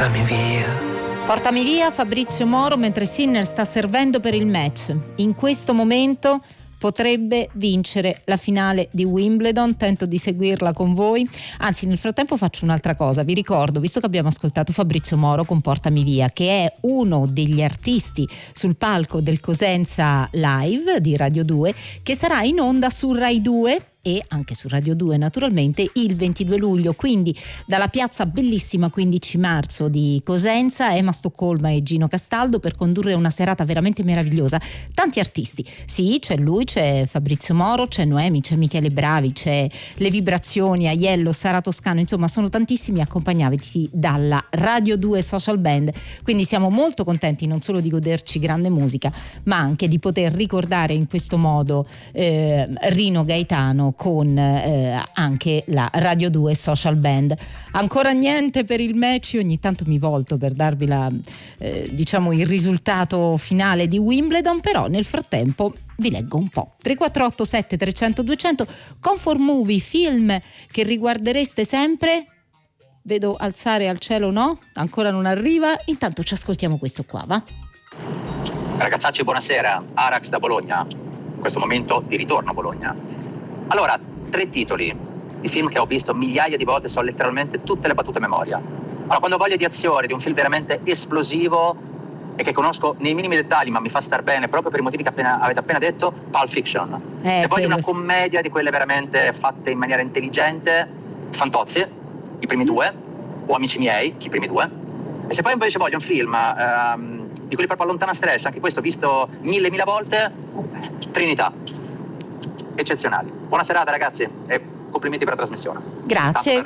Portami via. Portami via Fabrizio Moro mentre Sinner sta servendo per il match. In questo momento potrebbe vincere la finale di Wimbledon, tento di seguirla con voi, anzi nel frattempo faccio un'altra cosa, vi ricordo, visto che abbiamo ascoltato Fabrizio Moro con Portami via, che è uno degli artisti sul palco del Cosenza Live di Radio 2, che sarà in onda su Rai 2 e anche su Radio 2 naturalmente il 22 luglio, quindi dalla piazza bellissima 15 marzo di Cosenza, Emma Stoccolma e Gino Castaldo per condurre una serata veramente meravigliosa. Tanti artisti, sì, c'è lui, c'è Fabrizio Moro, c'è Noemi, c'è Michele Bravi, c'è Le Vibrazioni, Aiello, Sara Toscano, insomma sono tantissimi, accompagnati dalla Radio 2 Social Band, quindi siamo molto contenti non solo di goderci grande musica ma anche di poter ricordare in questo modo Rino Gaetano con anche la Radio 2 Social Band. Ancora niente per il match, ogni tanto mi volto per darvi diciamo il risultato finale di Wimbledon, però nel frattempo vi leggo un po'. 348 7300 200 Comfort Movie, film che riguardereste sempre. Vedo alzare al cielo no, ancora non arriva, intanto ci ascoltiamo questo qua, va? Ragazzacci, buonasera, Arax da Bologna, in questo momento di ritorno a Bologna. Allora, 3 titoli di film che ho visto migliaia di volte, so letteralmente tutte le battute a memoria. Allora, quando ho voglia di azione, di un film veramente esplosivo e che conosco nei minimi dettagli ma mi fa star bene proprio per i motivi che avete appena detto, Pulp Fiction. Se voglio una commedia di quelle veramente fatte in maniera intelligente, Fantozzi, i primi 2, o Amici miei, i primi 2. E se poi invece voglio un film di quelli proprio a lontana stress, anche questo visto mille volte, Trinità. Eccezionali. Buona serata ragazzi e complimenti per la trasmissione. Grazie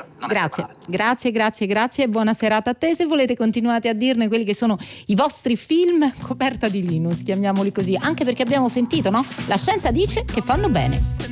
e buona serata a te. Se volete continuate a dirne quelli che sono i vostri film coperta di Linus, chiamiamoli così, anche perché abbiamo sentito, no? La scienza dice che fanno bene.